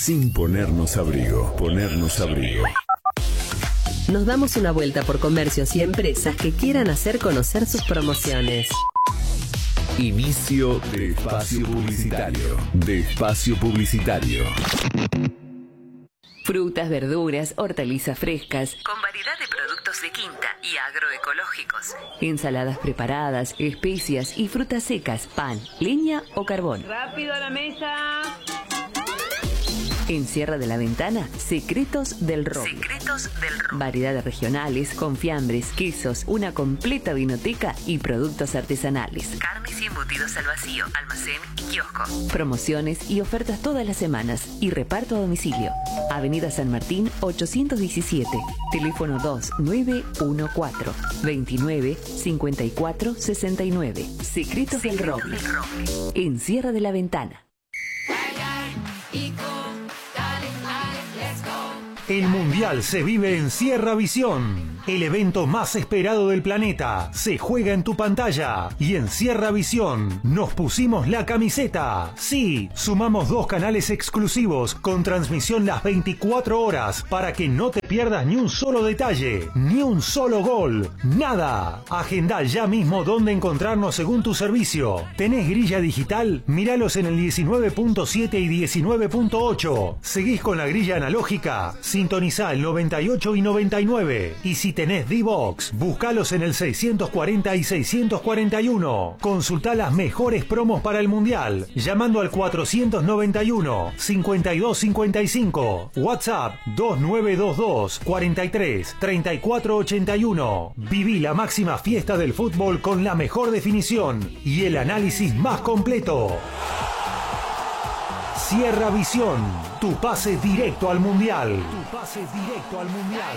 sin ponernos abrigo. Ponernos abrigo. Nos damos una vuelta por comercios y empresas que quieran hacer conocer sus promociones. Inicio de espacio publicitario. De espacio publicitario. Frutas, verduras, hortalizas frescas, con variedad de productos de quinta y agroecológicos. Ensaladas preparadas, especias y frutas secas, pan, leña o carbón. ¡Rápido a la mesa! En Sierra de la Ventana, Secretos del Roble. Secretos del Roble. Variedades regionales, confiambres, quesos, una completa vinoteca y productos artesanales. Carnes y embutidos al vacío, almacén y kiosco. Promociones y ofertas todas las semanas y reparto a domicilio. Avenida San Martín 817. Teléfono 2914 29 54 69. Secretos del Roble. En Sierra de la Ventana. El Mundial se vive en Sierra Visión. El evento más esperado del planeta se juega en tu pantalla. Y en Sierra Visión nos pusimos la camiseta. Sí, sumamos 2 canales exclusivos con transmisión las 24 horas para que no te pierdas ni un solo detalle, ni un solo gol, nada. Agendá ya mismo dónde encontrarnos según tu servicio. ¿Tenés grilla digital? Míralos en el 19.7 y 19.8. ¿Seguís con la grilla analógica? Sintonizá el 98 y 99. Y si tenés D-Box, buscalos en el 640 y 641. Consultá las mejores promos para el Mundial, llamando al 491 5255. WhatsApp 2922 43 34 81. Viví la máxima fiesta del fútbol con la mejor definición y el análisis más completo. Sierra Visión, tu pase directo al Mundial. Tu pase directo al Mundial.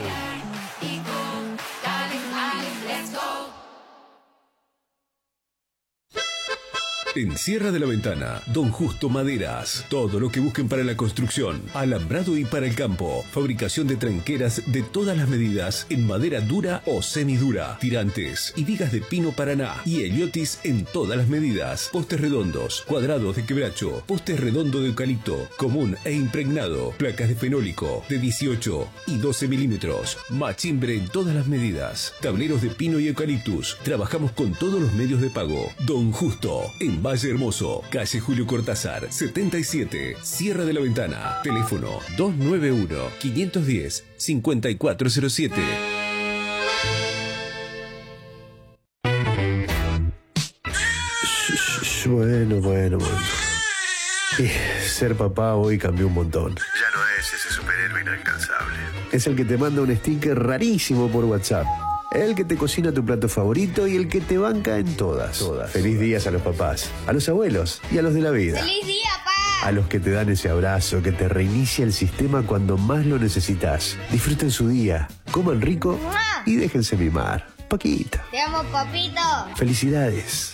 En Sierra de la Ventana, Don Justo Maderas. Todo lo que busquen para la construcción, alambrado y para el campo. Fabricación de tranqueras de todas las medidas en madera dura o semidura. Tirantes y vigas de pino Paraná y heliotis en todas las medidas. Postes redondos, cuadrados de quebracho, postes redondo de eucalipto, común e impregnado. Placas de fenólico de 18 y 12 milímetros. Machimbre en todas las medidas. Tableros de pino y eucaliptus. Trabajamos con todos los medios de pago. Don Justo, en Valle Hermoso, calle Julio Cortázar, 77, Sierra de la Ventana. Teléfono 291-510-5407. Bueno. Ser papá hoy cambió un montón. Ya no es ese superhéroe inalcanzable. Es el que te manda un sticker rarísimo por WhatsApp. El que te cocina tu plato favorito y el que te banca en todas. Feliz días a los papás, a los abuelos y a los de la vida. ¡Feliz día, pa! A los que te dan ese abrazo que te reinicia el sistema cuando más lo necesitas. Disfruten su día, coman rico y déjense mimar. Paquita. Te amo, papito. Felicidades.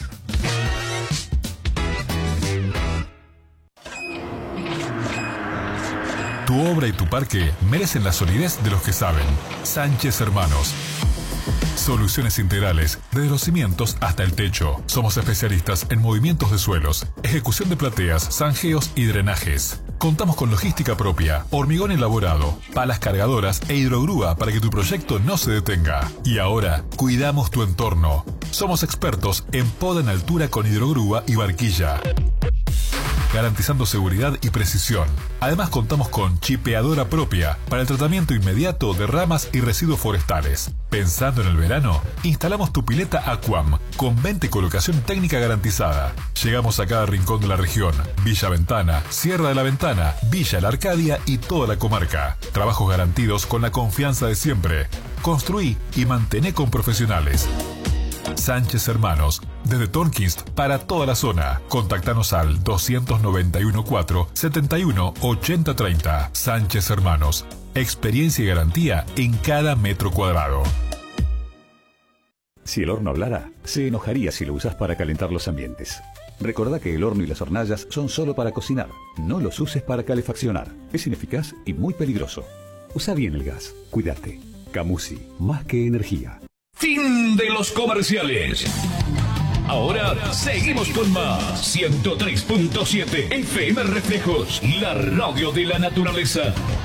Tu obra y tu parque merecen la solidez de los que saben. Sánchez Hermanos. Soluciones integrales, desde los cimientos hasta el techo. Somos especialistas en movimientos de suelos, ejecución de plateas, zanjeos y drenajes. Contamos con logística propia, hormigón elaborado, palas cargadoras e hidrogrúa para que tu proyecto no se detenga. Y ahora, cuidamos tu entorno. Somos expertos en poda en altura con hidrogrúa y barquilla, garantizando seguridad y precisión. Además contamos con chipeadora propia para el tratamiento inmediato de ramas y residuos forestales. Pensando en el verano, instalamos tu pileta Aquam con venta y colocación técnica garantizada. Llegamos a cada rincón de la región: Villa Ventana, Sierra de la Ventana, Villa La Arcadia y toda la comarca. Trabajos garantidos con la confianza de siempre. Construí y mantené con profesionales. Sánchez Hermanos, desde Tonkins para toda la zona. Contactanos al 291 4 71 80 30. Sánchez Hermanos, experiencia y garantía en cada metro cuadrado. Si el horno hablara, se enojaría si lo usas para calentar los ambientes. Recordá que el horno y las hornallas son solo para cocinar. No los uses para calefaccionar. Es ineficaz y muy peligroso. Usa bien el gas. Cuídate. Camusi, más que energía. Fin de los comerciales. Ahora seguimos con más. 103.7 FM Reflejos, la radio de la naturaleza.